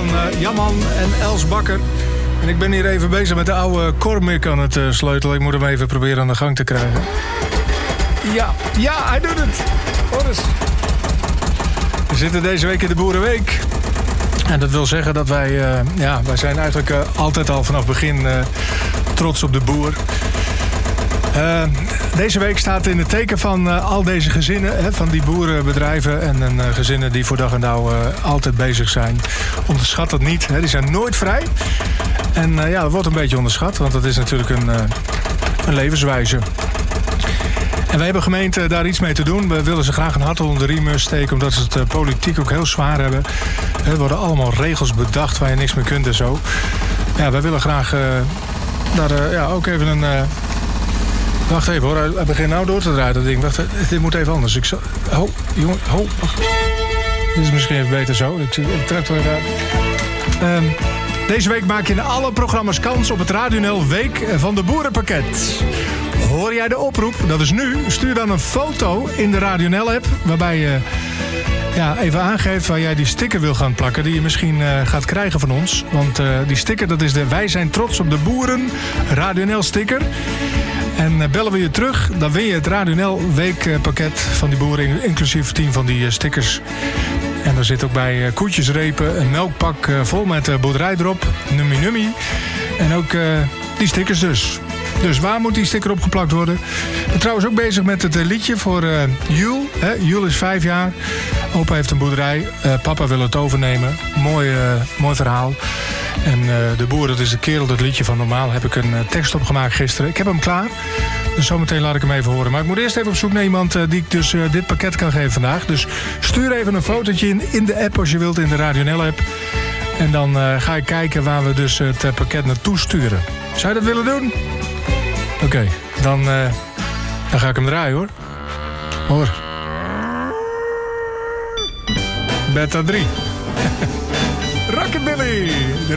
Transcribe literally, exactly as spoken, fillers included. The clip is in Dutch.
van uh, Jamman en Els Bakker. En ik ben hier even bezig met de oude Cormic aan het uh, sleutelen. Ik moet hem even proberen aan de gang te krijgen. Ja, ja, hij doet het. Hoor eens. We zitten deze week in de Boerenweek. En dat wil zeggen dat wij, uh, ja, wij zijn eigenlijk uh, altijd al vanaf begin uh, trots op de boer. Uh, deze week staat in het teken van uh, al deze gezinnen, hè, van die boerenbedrijven en uh, gezinnen die voor dag en dauw uh, altijd bezig zijn. Onderschat dat niet, hè, die zijn nooit vrij. En uh, ja, dat wordt een beetje onderschat, want dat is natuurlijk een, uh, een levenswijze. En wij hebben gemeente daar iets mee te doen. We willen ze graag een hart onder de riem steken, omdat ze het uh, politiek ook heel zwaar hebben. Er worden allemaal regels bedacht waar je niks meer kunt en zo. Ja, wij willen graag uh, daar uh, ja, ook even een... Uh, Wacht even hoor, hij begint nou door te draaien, dat ding. Wacht, dit moet even anders. Ik zal... Ho, jongen, ho, wacht. Dit is misschien even beter zo. Ik, ik trek er even uit. Um, deze week maak je in alle programma's kans op het Radio N L Week van de Boerenpakket. Hoor jij de oproep? Dat is nu. Stuur dan een foto in de Radio N L-app... waarbij je ja, even aangeeft waar jij die sticker wil gaan plakken... die je misschien uh, gaat krijgen van ons. Want uh, die sticker, dat is de Wij zijn trots op de boeren Radio N L-sticker... En bellen we je terug, dan win je het Radio N L weekpakket van die boeren... inclusief tien van die stickers. En er zit ook bij koetjesrepen een melkpak vol met boerderij erop. Nummy nummy. En ook uh, die stickers dus. Dus waar moet die sticker opgeplakt worden? Ik ben trouwens ook bezig met het liedje voor uh, Jul. Hè? Jul is vijf jaar. Opa heeft een boerderij. Uh, papa wil het overnemen. Mooi, uh, mooi verhaal. En uh, de boer, dat is de kerel, dat liedje van normaal. Heb ik een uh, tekst opgemaakt gisteren. Ik heb hem klaar. Dus zometeen laat ik hem even horen. Maar ik moet eerst even op zoek naar iemand uh, die ik dus uh, dit pakket kan geven vandaag. Dus stuur even een fotootje in, in de app als je wilt, in de Radio N L-app. En dan uh, ga ik kijken waar we dus het uh, pakket naartoe sturen. Zou je dat willen doen? Oké, okay, dan, uh, dan ga ik hem draaien hoor. Hoor. Beta drie. Rockabilly.